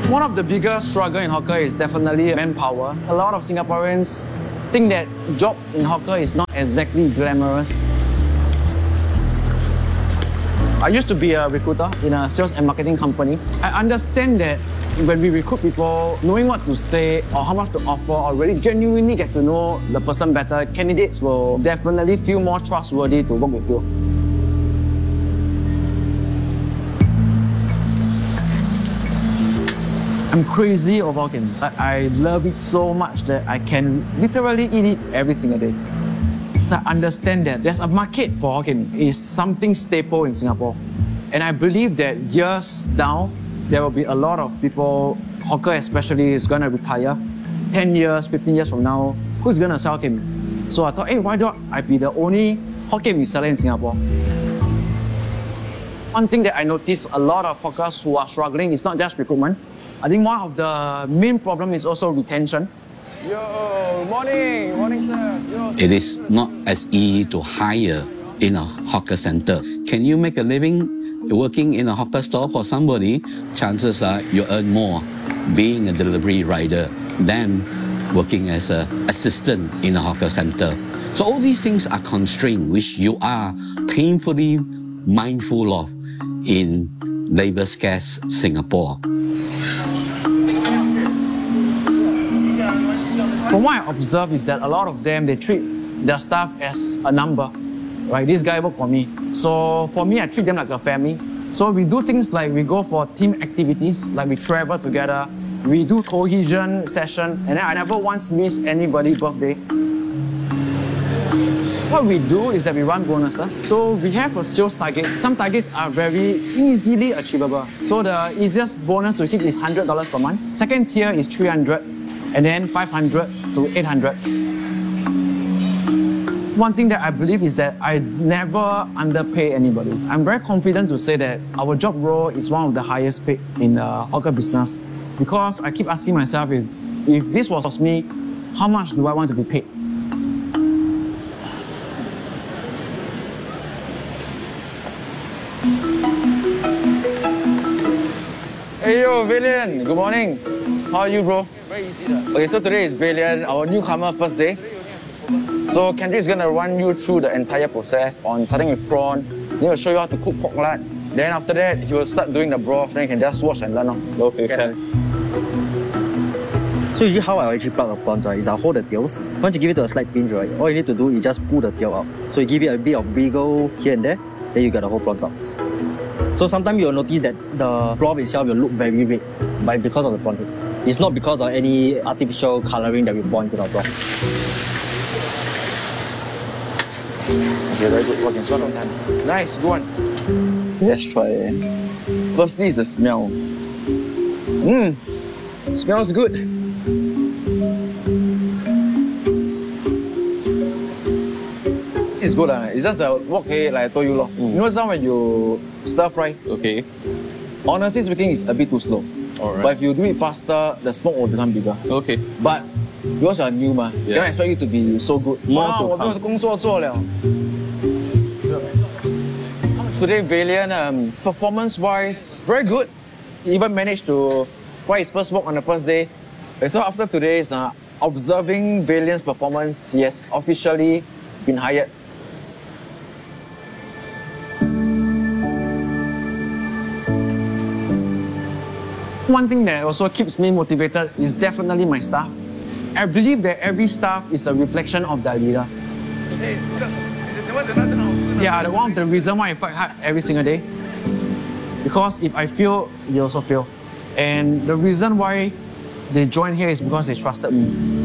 One of the biggest struggle in hawker is definitely manpower. A lot of Singaporeans think that job in hawker is not exactly glamorous. I used to be a recruiter in a sales and marketing company. I understand that when we recruit people, knowing what to say or how much to offer or really genuinely get to know the person better, candidates will definitely feel more trustworthy to work with you. I'm crazy about Hokkien. I love it so much that I can literally eat it every single day. I understand that there's a market for Hokkien. It's something staple in Singapore. And I believe that years down, there will be a lot of people, hawker especially, is going to retire. 10 years, 15 years from now, who's going to sell Hokkien? So I thought, hey, why don't I be the only Hokkien reseller in Singapore? One thing that I noticed a lot of hawkers who are struggling is not just recruitment. I think one of the main problem is also retention. Yo, morning, sir. It is not as easy to hire in a hawker center. Can you make a living working in a hawker store for somebody? Chances are you earn more being a delivery rider than working as an assistant in a hawker center. So all these things are constraints which you are painfully mindful of in labor scarce Singapore. From what I observe is that a lot of them, they treat their staff as a number. Right, this guy worked for me. So for me, I treat them like a family. So we do things like we go for team activities, like we travel together, we do cohesion session, and I never once miss anybody's birthday. What we do is that we run bonuses. So we have a sales target. Some targets are very easily achievable. So the easiest bonus to hit is $100 per month. Second tier is 300, and then 500 to 800. One thing that I believe is that I never underpay anybody. I'm very confident to say that our job role is one of the highest paid in the hawker business, because I keep asking myself, if this was me, how much do I want to be paid? Hey yo, Valian, good morning. How are you, bro? Very easy. Okay, so today is Valian, our newcomer first day. So Kendrick is going to run you through the entire process on starting with prawn. He will show you how to cook pork lard. Then after that, he will start doing the broth. Then you can just watch and learn. Okay, can. So usually how I actually plug a prawns, right, is I hold the tails. Once you give it a slight pinch, right, all you need to do is just pull the tail out. So you give it a bit of wiggle here and there, then you get the whole prawns out. So sometimes you'll notice that the broth itself will look very red, but because of the prawn. It's not because of any artificial colouring that we pour into the broth. Okay, very good. Working one time. Nice, good one. Let's try. Firstly is the smell. Smells good. It's good. It's just a wok hei, like I told you. You know some when you stir fry? Okay. Honestly speaking, it's a bit too slow. Alright. But if you do it faster, the smoke will become bigger. Okay. But because you're new, cannot expect you to be so good. More to 我 come. 都工作做了。Today, Valian, performance-wise, very good. He even managed to fly his first walk on the first day. So after today's observing Valian's performance, he has officially been hired. One thing that also keeps me motivated is definitely my staff. I believe that every staff is a reflection of their leader. Yeah, one of the reasons why I fight hard every single day. Because if I fail, they also fail. And the reason why they join here is because they trusted me.